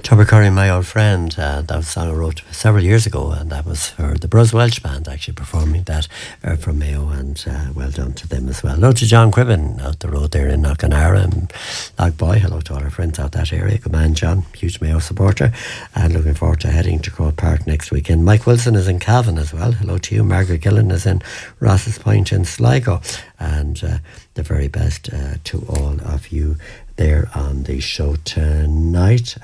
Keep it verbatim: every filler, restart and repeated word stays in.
Tubber Curry, my old friend, uh, that was a song I wrote several years ago, and that was for the Bruz Welsh Band actually performing that uh, from Mayo, and uh, well done to them as well. Hello to John Cribben out the road there in Knocknara and Lockboy. Hello to all our friends out that area. Good man, John, huge Mayo supporter, and looking forward to heading to Croke Park next weekend. Mike Wilson is in Cavan as well. Hello to you. Margaret Gillen is in Ross's Point in Sligo, and uh, the very best uh, to all of you there on the show tonight.